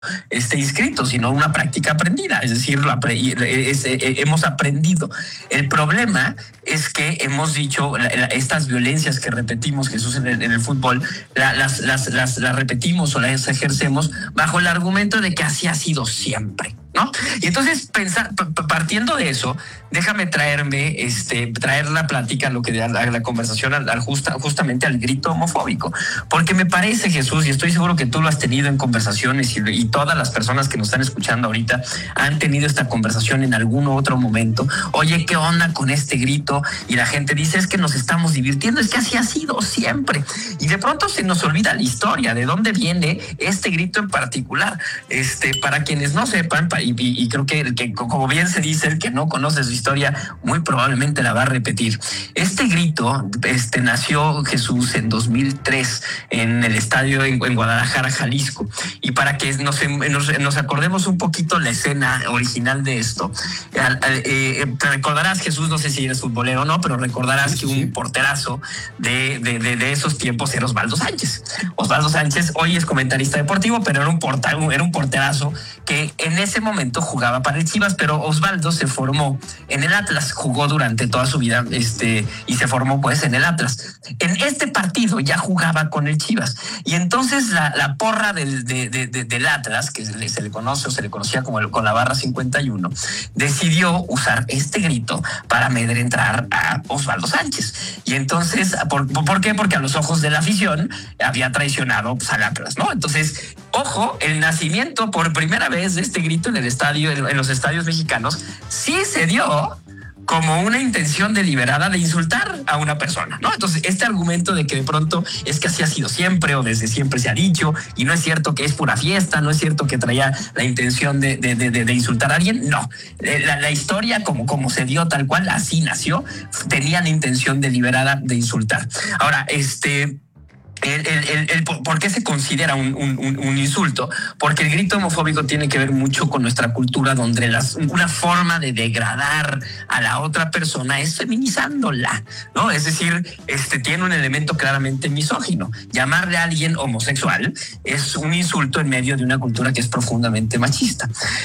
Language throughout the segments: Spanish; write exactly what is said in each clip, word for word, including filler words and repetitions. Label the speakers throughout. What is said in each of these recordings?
Speaker 1: este, inscrito, sino una práctica aprendida, es decir, lo apre es, es, hemos aprendido. El problema es que hemos dicho la, la, estas violencias que repetimos, Jesús, en el, en el fútbol, la, las, las, las, las repetimos o las ejercemos bajo el argumento de que así ha sido siempre, ¿no? Y entonces, pensar, partiendo de eso, déjame traerme, este, traer la plática, lo que a la, a la conversación, al, al justa, justamente al grito homofóbico, porque me parece, Jesús, y estoy seguro que tú lo has tenido en conversaciones y, y todas las personas que nos están escuchando ahorita han tenido esta conversación en algún otro momento. Oye, ¿qué onda con este grito? Y la gente dice, es que nos estamos divirtiendo, es que así ha sido siempre. Y de pronto se nos olvida la historia, de dónde viene este grito en particular. Este, para quienes no sepan, y, y, y creo que, que como bien se dice, el que no conoce su historia muy probablemente la va a repetir. Este grito este, nació, Jesús, en dos mil tres en el estadio en, en Guadalajara, Jalisco. Y para que nos, nos, nos acordemos un poquito la escena original de esto, al, al, eh, te recordarás, Jesús, no sé si eres futbolero o no, pero recordarás que un porterazo de, de, de, de esos tiempos era Osvaldo Sánchez. Osvaldo Sánchez hoy es comentarista deportivo, pero era un, porta, era un porterazo que en ese momento jugaba para el Chivas, pero Osvaldo se formó en el Atlas, jugó durante toda su vida este, y se formó pues en el Atlas. En este partido ya jugaba con el Chivas y entonces la, la porra del, de, de, de, del Atlas, que se le, se le conoce o se le conocía como el, con la barra cincuenta y uno, decidió usar este grito para amedrentar a Osvaldo Sánchez. Y entonces, ¿por, ¿por qué? Porque a los ojos de la afición había traicionado pues, al Atlas, ¿no? Entonces, ojo, el nacimiento por primera vez de este grito en el estadio, en, en los estadios mexicanos, sí se dio como una intención deliberada de insultar a una persona, ¿no? Entonces, este argumento de que de pronto es que así ha sido siempre o desde siempre se ha dicho y no es cierto que es pura fiesta, no es cierto que traía la intención de, de, de, de insultar a alguien, no. La, la historia como, como se dio tal cual, así nació, tenía la intención deliberada de insultar. Ahora, este... El, el, el, el, ¿por qué se considera un, un, un insulto? Porque el grito homofóbico tiene que ver mucho con nuestra cultura, donde las, una forma de degradar a la otra persona es feminizándola, ¿no? Es decir, este tiene un elemento claramente misógino. Llamarle a alguien homosexual es un insulto en medio de una cultura que es profundamente machista.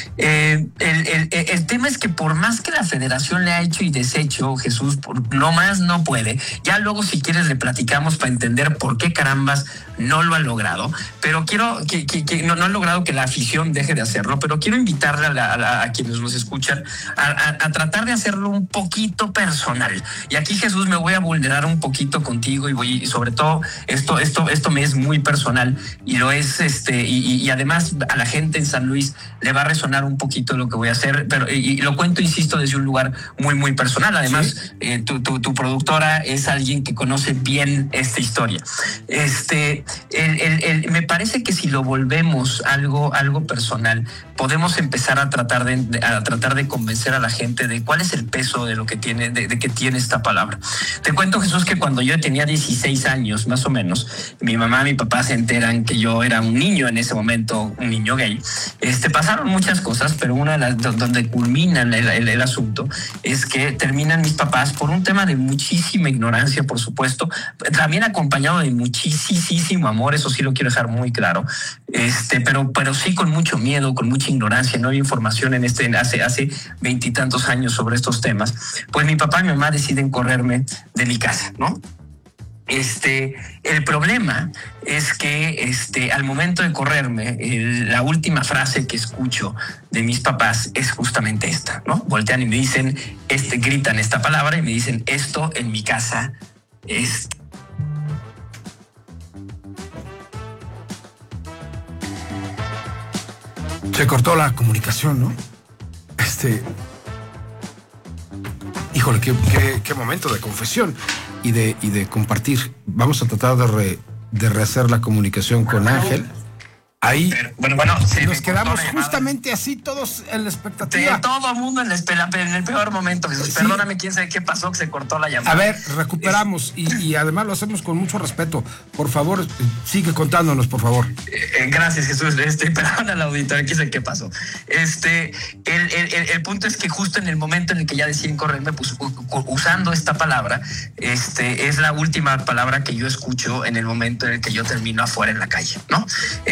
Speaker 1: Eh, el, el, el tema es que por más que la federación le ha hecho y deshecho, Jesús, por, no más no puede. Ya luego, si quieres, le platicamos para entender por qué ambas no lo han logrado, pero quiero que, que, que no, no han logrado que la afición deje de hacerlo, pero quiero invitarle a, la, a, la, a quienes nos escuchan a, a, a tratar de hacerlo un poquito personal. Y aquí, Jesús, me voy a vulnerar un poquito contigo y voy, y sobre todo esto, esto, esto me es muy personal y lo es, este, y, y además a la gente en San Luis le va a resonar un poquito lo que voy a hacer, pero y, y lo cuento, insisto, desde un lugar muy, muy personal. Además, ¿sí? eh, tu, tu, tu productora es alguien que conoce bien esta historia. Este, el, el, el, me parece que si lo volvemos algo, algo personal, podemos empezar a tratar de, a tratar de convencer a la gente de cuál es el peso de lo que tiene, de, de que tiene esta palabra. Te cuento, Jesús, que cuando yo tenía dieciséis años, más o menos, mi mamá y mi papá se enteran que yo era un niño en ese momento, un niño gay. Este, pasaron muchas cosas, pero una de las donde culmina el, el, el asunto es que terminan mis papás por un tema de muchísima ignorancia, por supuesto, también acompañado de muchísimo amor, eso sí lo quiero dejar muy claro, este, pero, pero sí con mucho miedo, con mucha ignorancia, no había información en este, hace, hace veintitantos años sobre estos temas. Pues mi papá y mi mamá deciden correrme de mi casa, ¿no? Este, el problema es que este, al momento de correrme, el, la última frase que escucho de mis papás es justamente esta, ¿no? Voltean y me dicen, este, gritan esta palabra y me dicen, esto en mi casa es...
Speaker 2: Se cortó la comunicación, ¿no? Este... Híjole, qué, qué, qué momento de confesión y de, y de compartir. Vamos a tratar de, re, de rehacer la comunicación con Ángel. Ahí
Speaker 1: bueno, bueno, sí,
Speaker 2: nos quedamos justamente así todos en la expectativa.
Speaker 1: Sí, todo el mundo en, la, en el peor momento. Sí. Perdóname, quién sabe qué pasó, que se cortó la llamada.
Speaker 2: A ver, recuperamos y, y además lo hacemos con mucho respeto. Por favor, sigue contándonos, por favor.
Speaker 1: Eh, gracias, Jesús. Este, perdón al auditorio, quién sabe qué pasó. Este, el, el, el, el punto es que justo en el momento en el que ya deciden correrme, pues usando esta palabra, este, es la última palabra que yo escucho en el momento en el que yo termino afuera en la calle, ¿no? Este,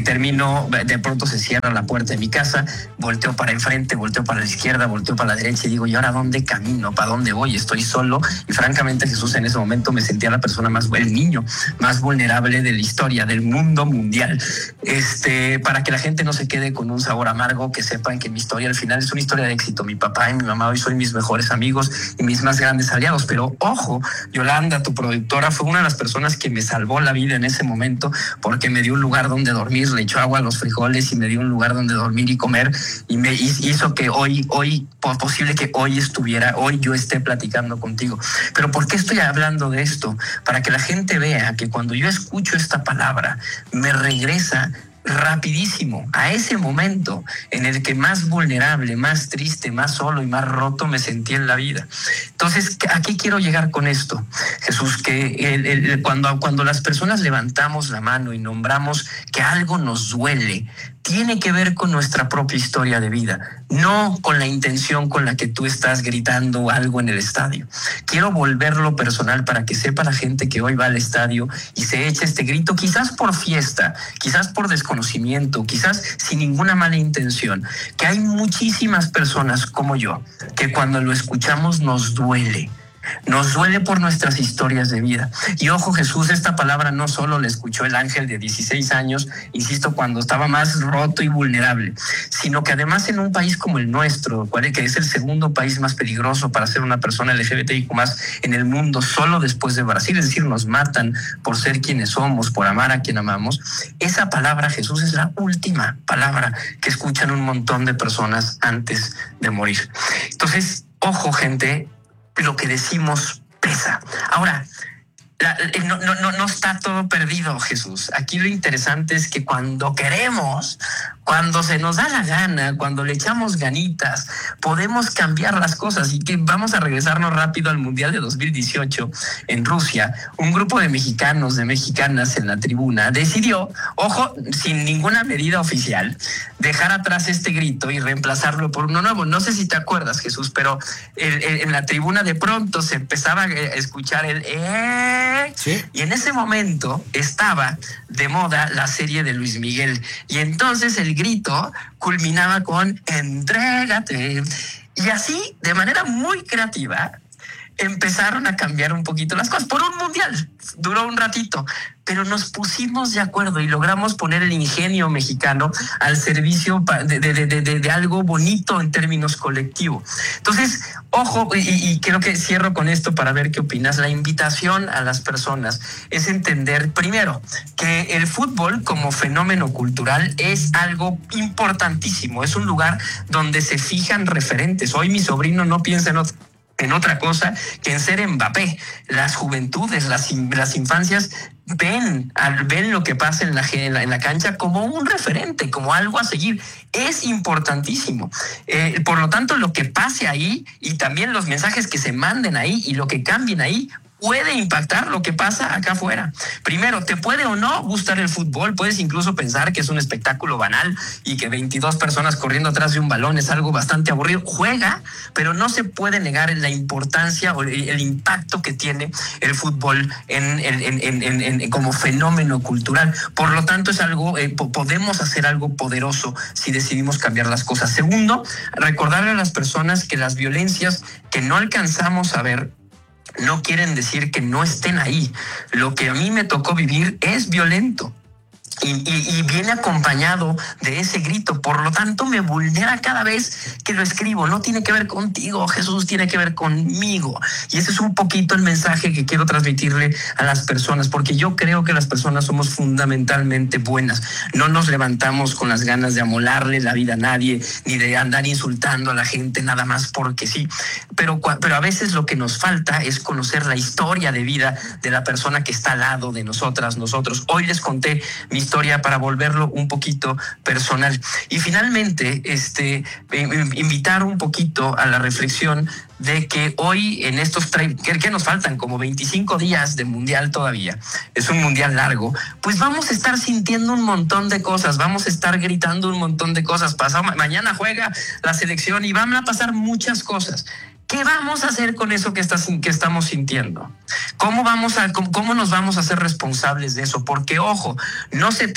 Speaker 1: termino, de pronto se cierra la puerta de mi casa, volteo para enfrente, volteo para la izquierda, volteo para la derecha y digo, ¿y ahora dónde camino? ¿Para dónde voy? Estoy solo. Y francamente, Jesús, en ese momento me sentía la persona más, el niño más vulnerable de la historia, del mundo mundial. Este, para que la gente no se quede con un sabor amargo, que sepan que mi historia al final es una historia de éxito. Mi papá y mi mamá hoy son mis mejores amigos y mis más grandes aliados. Pero ojo, Yolanda, tu productora, fue una de las personas que me salvó la vida en ese momento, porque me dio un lugar donde dormir, le echó agua a los frijoles y me dio un lugar donde dormir y comer, y me hizo que hoy, hoy, posible que hoy estuviera, hoy yo esté platicando contigo. Pero ¿por qué estoy hablando de esto? Para que la gente vea que cuando yo escucho esta palabra, me regresa rapidísimo a ese momento en el que más vulnerable, más triste, más solo y más roto me sentí en la vida. Entonces, ¿a qué quiero llegar con esto, Jesús? Que el, el, cuando, cuando las personas levantamos la mano y nombramos que algo nos duele, tiene que ver con nuestra propia historia de vida, no con la intención con la que tú estás gritando algo en el estadio. Quiero volverlo personal para que sepa la gente que hoy va al estadio y se eche este grito, quizás por fiesta, quizás por desconocimiento, quizás sin ninguna mala intención, que hay muchísimas personas como yo, que cuando lo escuchamos nos duele. Nos duele por nuestras historias de vida. Y ojo, Jesús, esta palabra no solo la escuchó el ángel de dieciséis años, insisto, cuando estaba más roto y vulnerable, sino que además en un país como el nuestro, que es el segundo país más peligroso para ser una persona L G B T I Q más en el mundo, solo después de Brasil, es decir, nos matan por ser quienes somos, por amar a quien amamos. Esa palabra, Jesús, es la última palabra que escuchan un montón de personas antes de morir. Entonces, ojo, gente, lo que decimos pesa. Ahora, la, no, no, no está todo perdido, Jesús. Aquí lo interesante es que cuando queremos, cuando se nos da la gana, cuando le echamos ganitas, podemos cambiar las cosas. Y que vamos a regresarnos rápido al Mundial de dos mil dieciocho en Rusia. Un grupo de mexicanos, de mexicanas en la tribuna decidió, ojo, sin ninguna medida oficial, dejar atrás este grito y reemplazarlo por uno nuevo. No sé si te acuerdas, Jesús, pero el, el, en la tribuna de pronto se empezaba a escuchar el eh, ¿sí? Y en ese momento estaba de moda la serie de Luis Miguel. Y entonces el grito culminaba con entrégate. Y así, de manera muy creativa, empezaron a cambiar un poquito las cosas por un mundial. Duró un ratito, pero nos pusimos de acuerdo y logramos poner el ingenio mexicano al servicio de, de, de, de, de algo bonito en términos colectivos. Entonces, ojo, y, y creo que cierro con esto para ver qué opinas. La invitación a las personas es entender, primero, que el fútbol como fenómeno cultural es algo importantísimo. Es un lugar donde se fijan referentes. Hoy mi sobrino no piensa en otro en otra cosa que en ser Mbappé. Las juventudes, las, las infancias ven, ven lo que pasa en la, en, la, en la cancha como un referente, como algo a seguir. Es importantísimo. Eh, por lo tanto, lo que pase ahí y también los mensajes que se manden ahí y lo que cambien ahí puede impactar lo que pasa acá afuera. Primero, te puede o no gustar el fútbol, puedes incluso pensar que es un espectáculo banal y que veintidós personas corriendo atrás de un balón es algo bastante aburrido. Juega, pero no se puede negar la importancia o el impacto que tiene el fútbol en, en, en, en, en, en como fenómeno cultural. Por lo tanto, es algo, eh, podemos hacer algo poderoso si decidimos cambiar las cosas. Segundo, recordarle a las personas que las violencias que no alcanzamos a ver no quieren decir que no estén ahí. Lo que a mí me tocó vivir es violento. Y, y, y viene acompañado de ese grito. Por lo tanto, me vulnera cada vez que lo escribo. No tiene que ver contigo, Jesús, tiene que ver conmigo. Y ese es un poquito el mensaje que quiero transmitirle a las personas, porque yo creo que las personas somos fundamentalmente buenas. No nos levantamos con las ganas de amolarle la vida a nadie, ni de andar insultando a la gente nada más porque sí. Pero, pero a veces lo que nos falta es conocer la historia de vida de la persona que está al lado de nosotras, nosotros. Hoy les conté mi historia para volverlo un poquito personal. Y finalmente, este, invitar un poquito a la reflexión de que hoy en estos que, que nos faltan como veinticinco días de mundial todavía, es un mundial largo, pues vamos a estar sintiendo un montón de cosas, vamos a estar gritando un montón de cosas. Pasado, mañana juega la selección y van a pasar muchas cosas. ¿Qué vamos a hacer con eso que, estás, que estamos sintiendo? ¿Cómo, vamos a, cómo, ¿Cómo nos vamos a hacer responsables de eso? Porque, ojo, no se